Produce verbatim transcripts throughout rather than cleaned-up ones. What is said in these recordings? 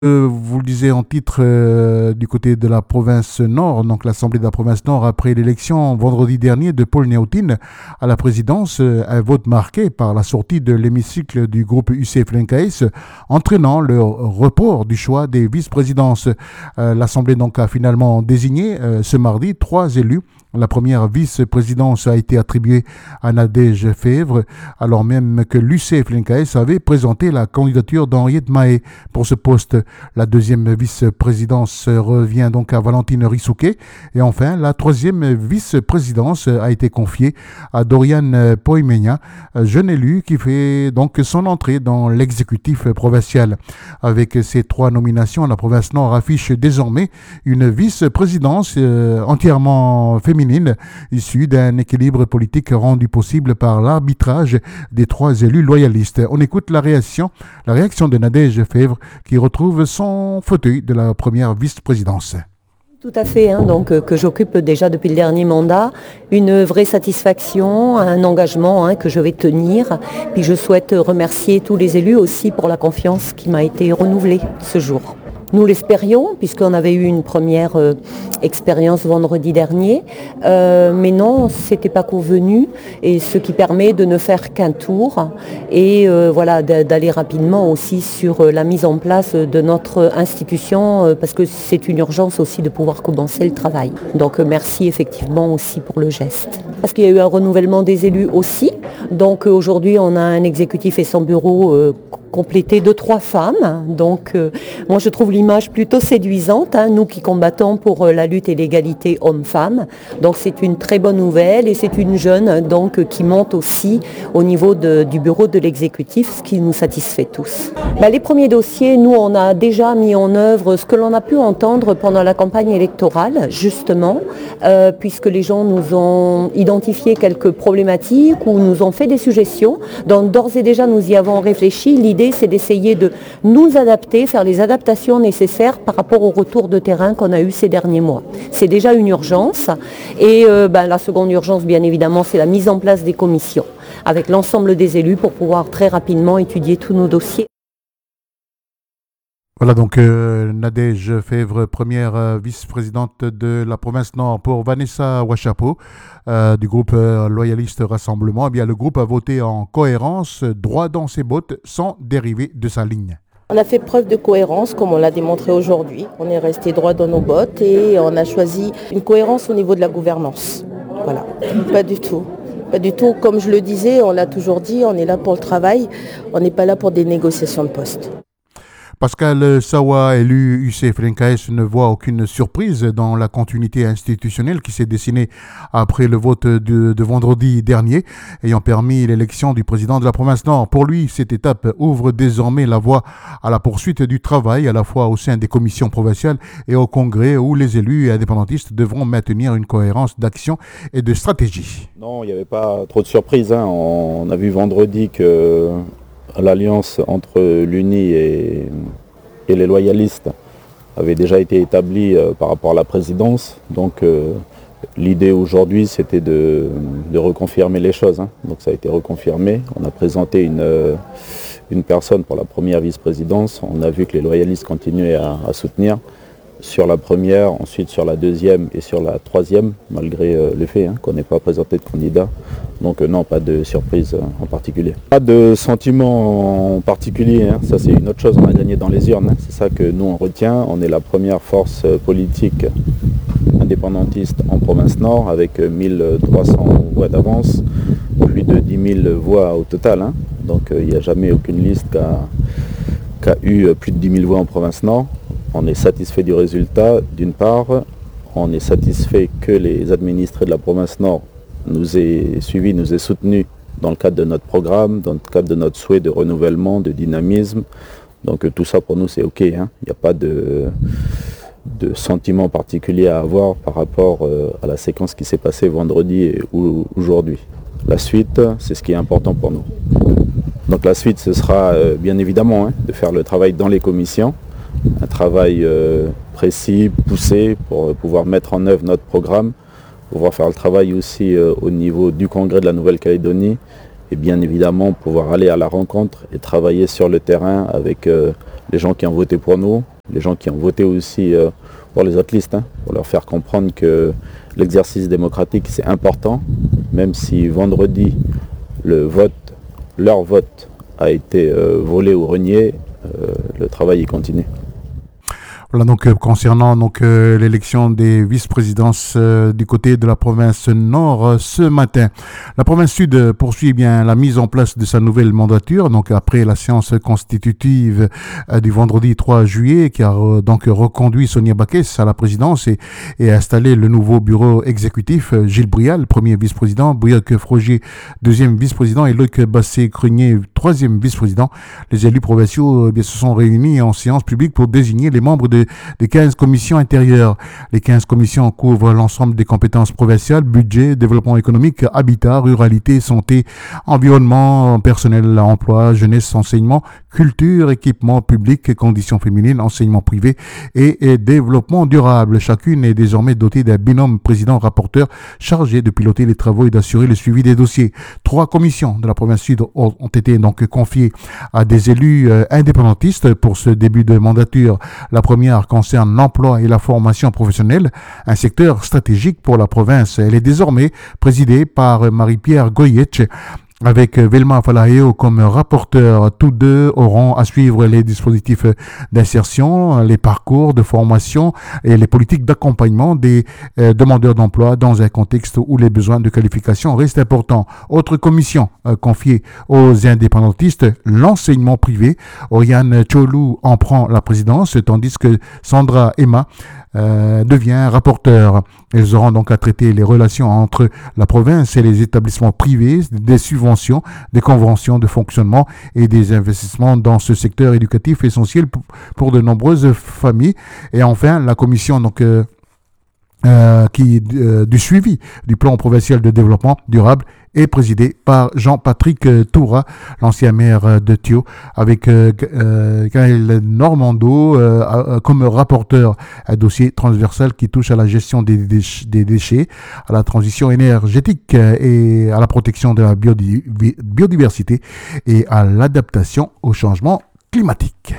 Euh, vous le disiez en titre euh, du côté de la province Nord, donc l'Assemblée de la province Nord, après l'élection vendredi dernier de Paul Néotine à la présidence, euh, un vote marqué par la sortie de l'hémicycle du groupe U C F L N K S, entraînant le report du choix des vice-présidences. Euh, L'Assemblée donc a finalement désigné euh, ce mardi trois élus. La première vice-présidence a été attribuée à Nadège Fèvre, alors même que l'U C F L N K S avait présenté la candidature d'Henriette Mahé pour ce poste. La deuxième vice-présidence revient donc à Valentine Rissouquet. Et enfin, la troisième vice-présidence a été confiée à Doriane Poimenia, jeune élu qui fait donc son entrée dans l'exécutif provincial. Avec ces trois nominations, la province Nord affiche désormais une vice-présidence entièrement féminine, issue d'un équilibre politique rendu possible par l'arbitrage des trois élus loyalistes. On écoute la réaction, la réaction de Nadège Fèvre qui retrouve son fauteuil de la première vice-présidence. Tout à fait, hein, donc euh, que j'occupe déjà depuis le dernier mandat, une vraie satisfaction, un engagement hein, que je vais tenir. Puis je souhaite remercier tous les élus aussi pour la confiance qui m'a été renouvelée ce jour. Nous l'espérions, puisqu'on avait eu une première euh, expérience vendredi dernier, euh, mais non, c'était pas convenu, et ce qui permet de ne faire qu'un tour, et euh, voilà, d'aller rapidement aussi sur la mise en place de notre institution, euh, parce que c'est une urgence aussi de pouvoir commencer le travail. Donc euh, merci effectivement aussi pour le geste. Parce qu'il y a eu un renouvellement des élus aussi, donc euh, aujourd'hui on a un exécutif et son bureau euh, complété de trois femmes. Donc euh, moi je trouve l'image plutôt séduisante, hein, nous qui combattons pour euh, la lutte et l'égalité hommes-femmes. Donc c'est une très bonne nouvelle et c'est une jeune donc euh, qui monte aussi au niveau de, du bureau de l'exécutif, ce qui nous satisfait tous. Ben, les premiers dossiers, nous on a déjà mis en œuvre ce que l'on a pu entendre pendant la campagne électorale, justement, euh, puisque les gens nous ont identifié quelques problématiques ou nous ont fait des suggestions. Donc d'ores et déjà nous y avons réfléchi. L'idée c'est d'essayer de nous adapter, faire les adaptations nécessaires par rapport au retour de terrain qu'on a eu ces derniers mois. C'est déjà une urgence et euh, ben, la seconde urgence bien évidemment c'est la mise en place des commissions avec l'ensemble des élus pour pouvoir très rapidement étudier tous nos dossiers. Voilà donc euh, Nadège Fèvre, première euh, vice-présidente de la province Nord pour Vanessa Ouachapo euh, du groupe euh, Loyaliste Rassemblement. Eh bien, le groupe a voté en cohérence, droit dans ses bottes, sans dériver de sa ligne. On a fait preuve de cohérence comme on l'a démontré aujourd'hui. On est resté droit dans nos bottes et on a choisi une cohérence au niveau de la gouvernance. Voilà, pas du tout. Pas du tout. Comme je le disais, on l'a toujours dit, on est là pour le travail, on n'est pas là pour des négociations de postes. Pascal Sawa, élu U C F L N K S, ne voit aucune surprise dans la continuité institutionnelle qui s'est dessinée après le vote de, de vendredi dernier, ayant permis l'élection du président de la province Nord. Pour lui, cette étape ouvre désormais la voie à la poursuite du travail, à la fois au sein des commissions provinciales et au Congrès, où les élus et indépendantistes devront maintenir une cohérence d'action et de stratégie. Non, il n'y avait pas trop de surprises. Hein. On a vu vendredi que l'alliance entre l'U N I et, et les loyalistes avait déjà été établie euh, par rapport à la présidence. Donc euh, l'idée aujourd'hui c'était de, de reconfirmer les choses. Hein. Donc ça a été reconfirmé. On a présenté une, euh, une personne pour la première vice-présidence. On a vu que les loyalistes continuaient à, à soutenir sur la première, ensuite sur la deuxième et sur la troisième, malgré euh, le fait hein, qu'on n'ait pas présenté de candidat. Donc euh, non, pas de surprise euh, en particulier. Pas de sentiment en particulier, hein. Ça c'est une autre chose, on a gagné dans les urnes. Hein. C'est ça que nous on retient. On est la première force euh, politique indépendantiste en province Nord avec euh, mille trois cents voix d'avance, plus de dix mille voix au total. Hein. Donc il euh, n'y a jamais aucune liste qui a, qui a eu euh, plus de dix mille voix en province Nord. On est satisfait du résultat, d'une part. On est satisfait que les administrés de la province Nord nous aient suivis, nous aient soutenus dans le cadre de notre programme, dans le cadre de notre souhait de renouvellement, de dynamisme. Donc tout ça pour nous c'est OK. Hein. Il n'y a pas de, de sentiment particulier à avoir par rapport euh, à la séquence qui s'est passée vendredi et aujourd'hui. La suite, c'est ce qui est important pour nous. Donc la suite, ce sera euh, bien évidemment hein, de faire le travail dans les commissions. Un travail euh, précis, poussé pour pouvoir mettre en œuvre notre programme, pouvoir faire le travail aussi euh, au niveau du Congrès de la Nouvelle-Calédonie et bien évidemment pouvoir aller à la rencontre et travailler sur le terrain avec euh, les gens qui ont voté pour nous, les gens qui ont voté aussi euh, pour les autres listes, hein, pour leur faire comprendre que l'exercice démocratique c'est important, même si vendredi le vote, leur vote a été euh, volé ou renié, euh, le travail y continue. Voilà donc euh, concernant donc euh, l'élection des vice-présidences euh, du côté de la province Nord euh, ce matin. La province Sud euh, poursuit bien la mise en place de sa nouvelle mandature donc après la séance constitutive euh, du vendredi trois juillet qui a euh, donc reconduit Sonia Bakes à la présidence et, et installé le nouveau bureau exécutif euh, Gilles Brial, premier vice-président, Briac Frogier, deuxième vice-président et Luc Bassé-Crunier, troisième vice-président. Les élus provinciaux euh, bien, se sont réunis en séance publique pour désigner les membres de des quinze commissions intérieures. Les quinze commissions couvrent l'ensemble des compétences provinciales, budget, développement économique, habitat, ruralité, santé, environnement, personnel, emploi, jeunesse, enseignement, culture, équipement public, conditions féminines, enseignement privé et, et développement durable. Chacune est désormais dotée d'un binôme président-rapporteur chargé de piloter les travaux et d'assurer le suivi des dossiers. Trois commissions de la province Sud ont, ont été donc confiées à des élus euh, indépendantistes pour ce début de mandature. La première concerne l'emploi et la formation professionnelle, un secteur stratégique pour la province. Elle est désormais présidée par Marie-Pierre Goyetch, avec Velma Falaheo comme rapporteur. Tous deux auront à suivre les dispositifs d'insertion, les parcours de formation et les politiques d'accompagnement des euh, demandeurs d'emploi dans un contexte où les besoins de qualification restent importants. Autre commission euh, confiée aux indépendantistes, l'enseignement privé. Oriane Cholou en prend la présidence, tandis que Sandra Emma Euh, devient rapporteur. Ils auront donc à traiter les relations entre la province et les établissements privés, des subventions, des conventions de fonctionnement et des investissements dans ce secteur éducatif essentiel pour, pour de nombreuses familles. Et enfin, la commission donc euh, euh, qui euh, du suivi du plan provincial de développement durable est présidé par Jean-Patrick Toura, l'ancien maire de Thio, avec euh, euh, Gaël Normando euh, euh, comme rapporteur, un dossier transversal qui touche à la gestion des, déch- des déchets, à la transition énergétique et à la protection de la biodi- biodiversité et à l'adaptation au changement climatique.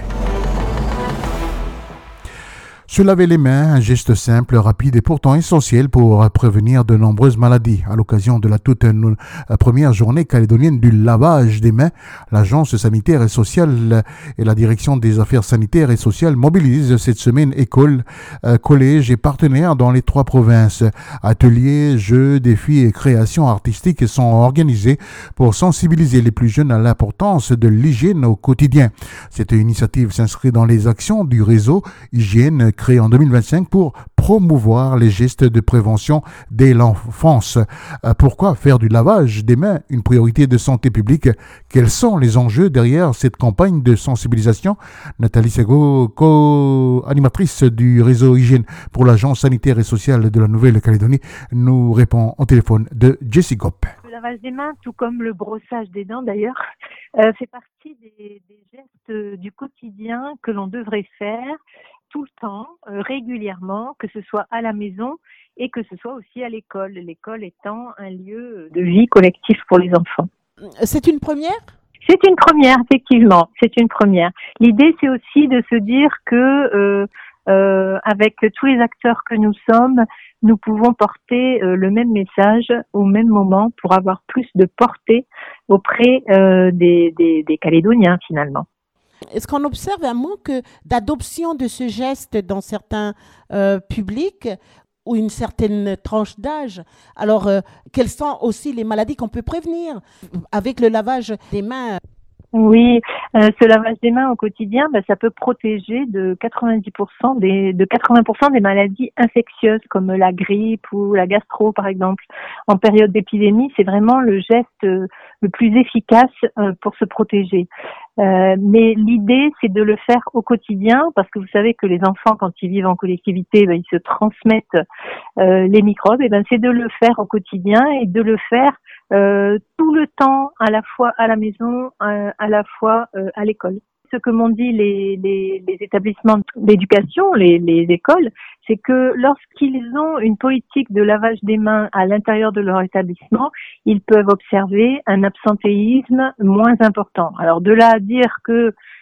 Se laver les mains, un geste simple, rapide et pourtant essentiel pour prévenir de nombreuses maladies. À l'occasion de la toute première journée calédonienne du lavage des mains, l'Agence sanitaire et sociale et la Direction des affaires sanitaires et sociales mobilisent cette semaine écoles, collèges et partenaires dans les trois provinces. Ateliers, jeux, défis et créations artistiques sont organisés pour sensibiliser les plus jeunes à l'importance de l'hygiène au quotidien. Cette initiative s'inscrit dans les actions du réseau Hygiène créé en deux mille vingt-cinq pour promouvoir les gestes de prévention dès l'enfance. Euh, pourquoi faire du lavage des mains une priorité de santé publique? Quels sont les enjeux derrière cette campagne de sensibilisation? Nathalie Sego, co-animatrice du réseau Hygiène pour l'Agence sanitaire et sociale de la Nouvelle-Calédonie, nous répond au téléphone de Jessie Gop. Le lavage des mains, tout comme le brossage des dents d'ailleurs, euh, fait partie des, des gestes du quotidien que l'on devrait faire tout le temps, euh, régulièrement, que ce soit à la maison et que ce soit aussi à l'école. L'école étant un lieu de vie collectif pour les enfants. C'est une première ? C'est une première, effectivement. C'est une première. L'idée, c'est aussi de se dire que, euh, euh, avec tous les acteurs que nous sommes, nous pouvons porter euh, le même message au même moment pour avoir plus de portée auprès euh, des, des, des Calédoniens, finalement. Est-ce qu'on observe un manque d'adoption de ce geste dans certains euh, publics ou une certaine tranche d'âge? Alors, euh, quelles sont aussi les maladies qu'on peut prévenir avec le lavage des mains? Oui, euh, ce lavage des mains au quotidien, bah, ça peut protéger de quatre-vingt-dix pour cent des de quatre-vingts pour cent des maladies infectieuses comme la grippe ou la gastro par exemple. En période d'épidémie, c'est vraiment le geste euh, le plus efficace euh, pour se protéger. Euh, mais l'idée, c'est de le faire au quotidien parce que vous savez que les enfants, quand ils vivent en collectivité, bah, ils se transmettent euh, les microbes. Et ben, c'est de le faire au quotidien et de le faire Euh, tout le temps, à la fois à la maison, euh, à la fois euh, à l'école. Ce que m'ont dit les, les, les établissements d'éducation, les, les écoles, c'est que lorsqu'ils ont une politique de lavage des mains à l'intérieur de leur établissement, ils peuvent observer un absentéisme moins important. Alors de là à dire que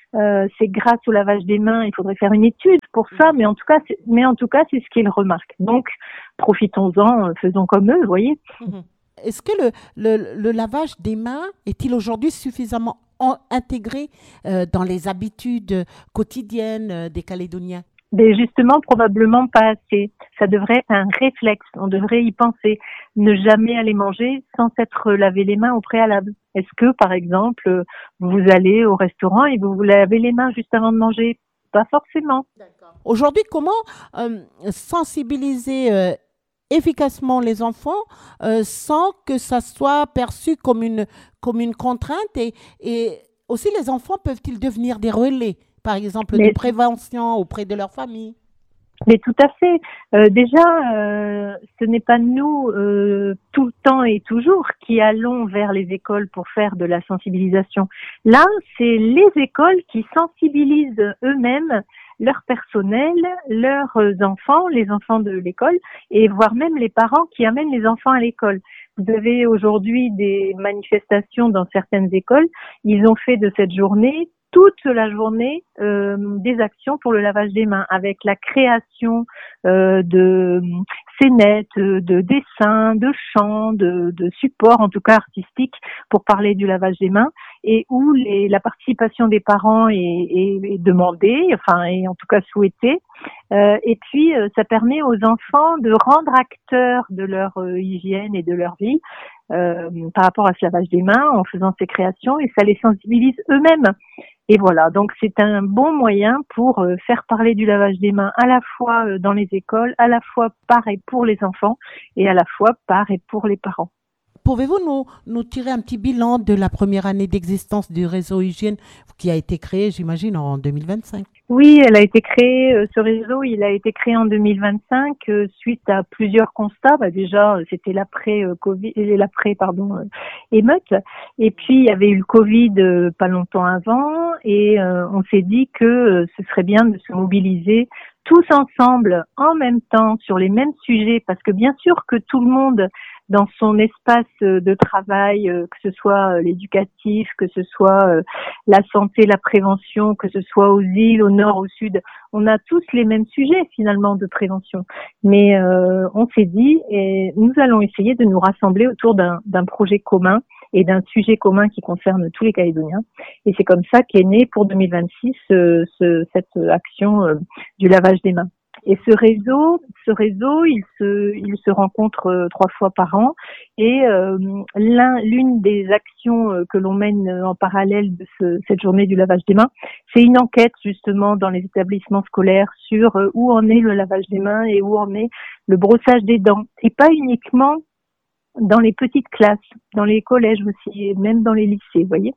euh, c'est grâce au lavage des mains. Il faudrait faire une étude pour ça, mais en tout cas, c'est, mais en tout cas, c'est ce qu'ils remarquent. Donc, profitons-en, faisons comme eux, vous voyez. Mmh. Est-ce que le, le, le lavage des mains est-il aujourd'hui suffisamment en, intégré euh, dans les habitudes quotidiennes euh, des Calédoniens? Mais justement, probablement pas assez. Ça devrait être un réflexe. On devrait y penser. Ne jamais aller manger sans s'être lavé les mains au préalable. Est-ce que, par exemple, vous allez au restaurant et vous vous lavez les mains juste avant de manger? Pas forcément. D'accord. Aujourd'hui, comment euh, sensibiliser euh, efficacement les enfants euh, sans que ça soit perçu comme une, comme une contrainte et, et aussi les enfants peuvent-ils devenir des relais, par exemple, mais, de prévention auprès de leur famille? Mais tout à fait. Euh, déjà, euh, ce n'est pas nous euh, tout le temps et toujours qui allons vers les écoles pour faire de la sensibilisation. Là, c'est les écoles qui sensibilisent eux-mêmes leur personnel, leurs enfants, les enfants de l'école, et voire même les parents qui amènent les enfants à l'école. Vous avez aujourd'hui des manifestations dans certaines écoles. Ils ont fait de cette journée toute la journée euh, des actions pour le lavage des mains, avec la création euh, de scénettes, de dessins, de chants, de, de supports, en tout cas artistiques, pour parler du lavage des mains, et où les, la participation des parents est, est, est demandée, enfin, est en tout cas souhaitée. Euh, et puis, euh, ça permet aux enfants de rendre acteurs de leur euh, hygiène et de leur vie euh, par rapport à ce lavage des mains en faisant ces créations, et ça les sensibilise eux-mêmes. Et voilà, donc c'est un bon moyen pour euh, faire parler du lavage des mains à la fois euh, dans les écoles, à la fois par et pour les enfants, et à la fois par et pour les parents. Pouvez-vous nous, nous tirer un petit bilan de la première année d'existence du réseau Hygiène qui a été créé, j'imagine, en deux mille vingt-cinq? Oui, elle a été créée, euh, ce réseau, il a été créé en deux mille vingt-cinq euh, suite à plusieurs constats. Bah, déjà, c'était l'après euh, Covid, l'après pardon euh, émeute, et puis il y avait eu le Covid euh, pas longtemps avant, et euh, on s'est dit que euh, ce serait bien de se mobiliser tous ensemble en même temps sur les mêmes sujets, parce que bien sûr que tout le monde dans son espace de travail, que ce soit l'éducatif, que ce soit la santé, la prévention, que ce soit aux îles, au nord, au sud, on a tous les mêmes sujets finalement de prévention. Mais euh, on s'est dit, et nous allons essayer de nous rassembler autour d'un, d'un projet commun et d'un sujet commun qui concerne tous les Calédoniens. Et c'est comme ça qu'est née pour deux mille vingt-six euh, ce, cette action euh, du lavage des mains. Et ce réseau, ce réseau, il se, il se rencontre euh, trois fois par an. Et euh, l'un, l'une des actions euh, que l'on mène en parallèle de ce, cette journée du lavage des mains, c'est une enquête justement dans les établissements scolaires sur euh, où en est le lavage des mains et où en est le brossage des dents. Et pas uniquement dans les petites classes, dans les collèges aussi, et même dans les lycées, vous voyez.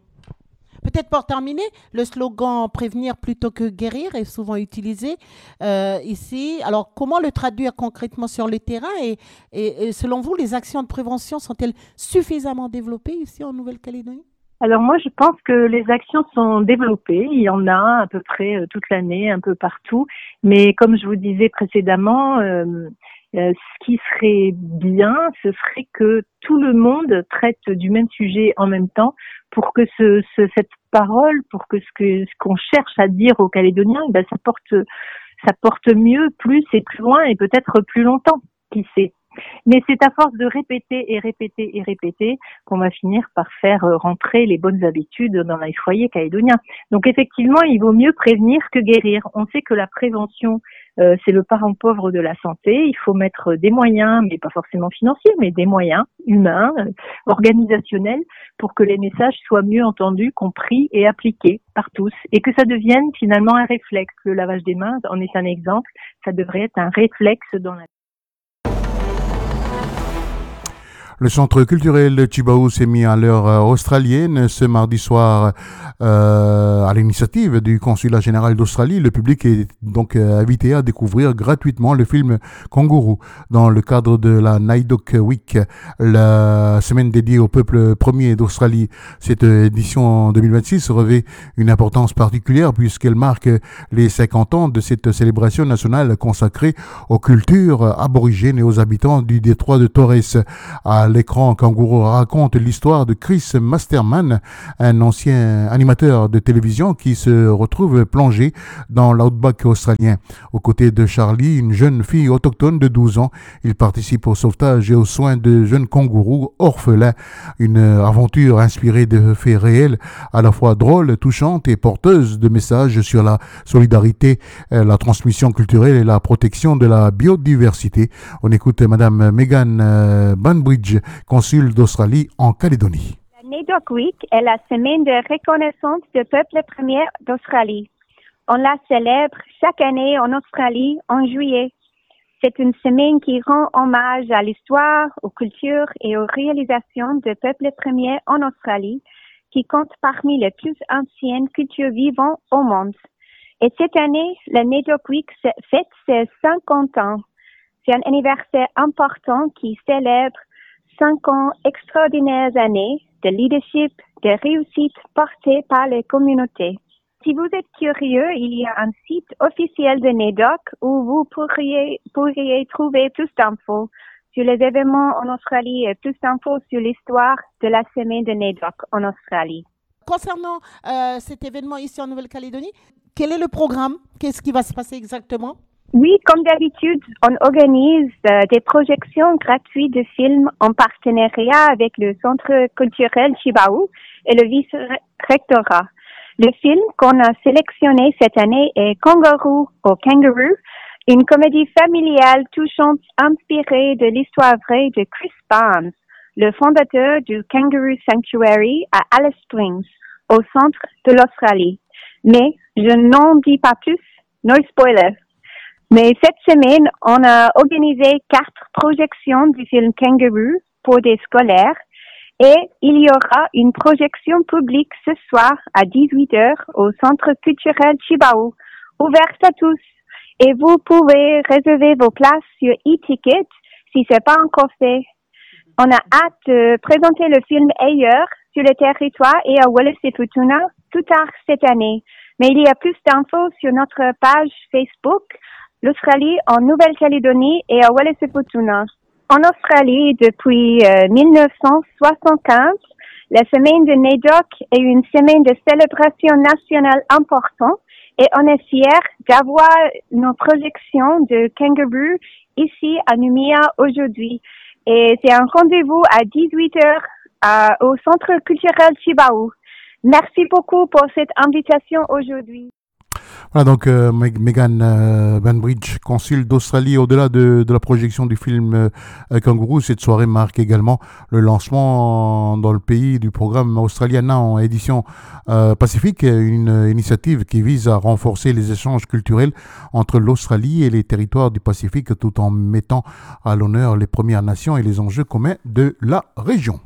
Peut-être pour terminer, le slogan « Prévenir plutôt que guérir » est souvent utilisé euh, ici. Alors, comment le traduire concrètement sur le terrain et, et, et selon vous, les actions de prévention sont-elles suffisamment développées ici en Nouvelle-Calédonie? Alors moi, je pense que les actions sont développées. Il y en a à peu près toute l'année, un peu partout. Mais comme je vous disais précédemment, euh, euh, ce qui serait bien, ce serait que tout le monde traite du même sujet en même temps pour que ce, ce, cette parole, pour que ce, que ce qu'on cherche à dire aux Calédoniens, ben, ça porte, ça porte mieux, plus et plus loin et peut-être plus longtemps, qui sait. Mais c'est à force de répéter et répéter et répéter qu'on va finir par faire rentrer les bonnes habitudes dans les foyers calédoniens. Donc effectivement, il vaut mieux prévenir que guérir. On sait que la prévention, euh, c'est le parent pauvre de la santé. Il faut mettre des moyens, mais pas forcément financiers, mais des moyens humains, euh, organisationnels, pour que les messages soient mieux entendus, compris et appliqués par tous. Et que ça devienne finalement un réflexe. Le lavage des mains en est un exemple. Ça devrait être un réflexe dans la Le centre culturel de Tjibaou s'est mis à l'heure australienne ce mardi soir euh, à l'initiative du consulat général d'Australie. Le public est donc euh, invité à découvrir gratuitement le film Kangourou dans le cadre de la Naidoc Week, la semaine dédiée au peuple premier d'Australie. Cette édition deux mille vingt-six revêt une importance particulière puisqu'elle marque les cinquante ans de cette célébration nationale consacrée aux cultures aborigènes et aux habitants du détroit de Torres. À À l'écran, Kangourou raconte l'histoire de Chris Masterman, un ancien animateur de télévision qui se retrouve plongé dans l'outback australien. Aux côtés de Charlie, une jeune fille autochtone de douze ans, il participe au sauvetage et aux soins de jeunes kangourous orphelins. Une aventure inspirée de faits réels, à la fois drôle, touchante et porteuse de messages sur la solidarité, la transmission culturelle et la protection de la biodiversité. On écoute Madame Megan Banbridge, consul d'Australie en Calédonie. La NAIDOC Week est la semaine de reconnaissance des peuples premiers d'Australie. On la célèbre chaque année en Australie en juillet. C'est une semaine qui rend hommage à l'histoire, aux cultures et aux réalisations des peuples premiers en Australie, qui comptent parmi les plus anciennes cultures vivantes au monde. Et cette année, la NAIDOC Week fête ses cinquante ans. C'est un anniversaire important qui célèbre cinq ans extraordinaires années de leadership, de réussite portée par les communautés. Si vous êtes curieux, il y a un site officiel de NAIDOC où vous pourriez, pourriez trouver plus d'infos sur les événements en Australie et plus d'infos sur l'histoire de la semaine de NAIDOC en Australie. Concernant euh, cet événement ici en Nouvelle-Calédonie, quel est le programme? Qu'est-ce qui va se passer exactement? Oui, comme d'habitude, on organise euh, des projections gratuites de films en partenariat avec le Centre culturel Chibao et le vice-rectorat. Le film qu'on a sélectionné cette année est Kangaroo au Kangaroo, une comédie familiale touchante inspirée de l'histoire vraie de Chris Barnes, le fondateur du Kangaroo Sanctuary à Alice Springs, au centre de l'Australie. Mais je n'en dis pas plus, no spoiler. Mais cette semaine, on a organisé quatre projections du film Kangaroo pour des scolaires et il y aura une projection publique ce soir à dix-huit heures au Centre culturel Chibao, ouverte à tous. Et vous pouvez réserver vos places sur e-ticket si c'est pas encore fait. On a hâte de présenter le film ailleurs sur le territoire et à Wallis et Futuna plus tard cette année. Mais il y a plus d'infos sur notre page Facebook, l'Australie en Nouvelle-Calédonie et à Wallis et Futuna. En Australie, depuis euh, mille neuf cent soixante-quinze, la semaine de NAIDOC est une semaine de célébration nationale importante et on est fiers d'avoir nos projections de Kangaroo ici à Nouméa aujourd'hui. Et c'est un rendez-vous à dix-huit heures à, au Centre culturel Chibao. Merci beaucoup pour cette invitation aujourd'hui. Voilà donc euh, Megan euh, Banbridge, consul d'Australie. Au-delà de, de la projection du film euh, Kangourou, cette soirée marque également le lancement dans le pays du programme Australiana en édition euh, Pacifique, une initiative qui vise à renforcer les échanges culturels entre l'Australie et les territoires du Pacifique tout en mettant à l'honneur les Premières Nations et les enjeux communs de la région.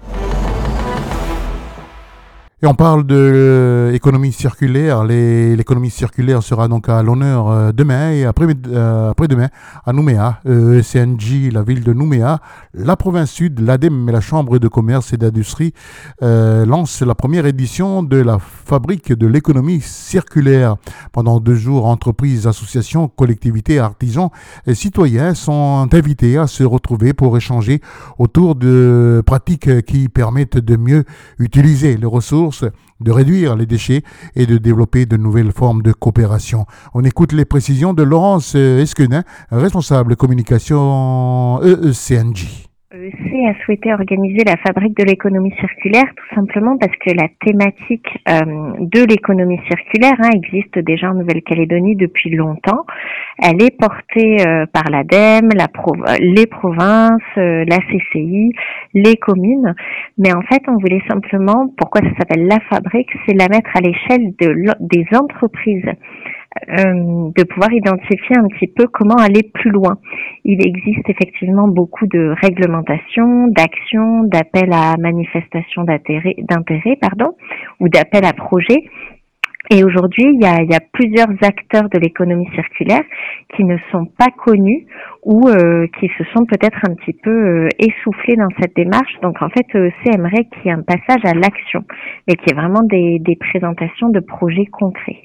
Et on parle de l'économie circulaire. Les, l'économie circulaire sera donc à l'honneur euh, demain et après, euh, après-demain à Nouméa. E C N J, la ville de Nouméa, la province sud, l'A D E M et la Chambre de commerce et d'industrie euh, lancent la première édition de la fabrique de l'économie circulaire. Pendant deux jours, entreprises, associations, collectivités, artisans et citoyens sont invités à se retrouver pour échanger autour de pratiques qui permettent de mieux utiliser les ressources, de réduire les déchets et de développer de nouvelles formes de coopération. On écoute les précisions de Laurence Esquenin, responsable communication E E C N J. E E C a souhaité organiser la fabrique de l'économie circulaire tout simplement parce que la thématique euh, de l'économie circulaire hein, existe déjà en Nouvelle-Calédonie depuis longtemps. Elle est portée euh, par l'A D E M, la prov- les provinces, euh, la C C I, les communes. Mais en fait, on voulait simplement, pourquoi ça s'appelle la fabrique, c'est la mettre à l'échelle de, des entreprises. Euh, de pouvoir identifier un petit peu comment aller plus loin. Il existe effectivement beaucoup de réglementations, d'actions, d'appels à manifestation d'intérêt, d'intérêt pardon, ou d'appels à projets. Et aujourd'hui, il y a, il y a plusieurs acteurs de l'économie circulaire qui ne sont pas connus ou euh, qui se sont peut-être un petit peu euh, essoufflés dans cette démarche. Donc en fait, E E C aimerait qu'il y ait un passage à l'action, mais qu'il y ait vraiment des, des présentations de projets concrets.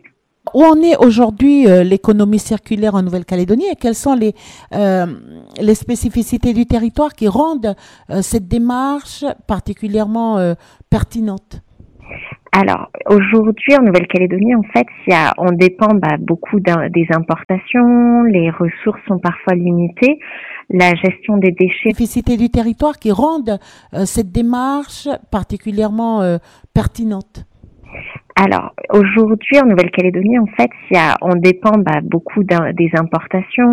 Où en est aujourd'hui euh, l'économie circulaire en Nouvelle-Calédonie et quelles sont les, euh, les spécificités du territoire qui rendent euh, cette démarche particulièrement euh, pertinente? Alors, aujourd'hui, en Nouvelle-Calédonie, en fait, il y a, on dépend bah, beaucoup des importations, les ressources sont parfois limitées, la gestion des déchets. Spécificités du territoire qui rendent euh, cette démarche particulièrement euh, pertinente. Alors, aujourd'hui, en Nouvelle-Calédonie, en fait, il y a, on dépend bah, beaucoup des importations,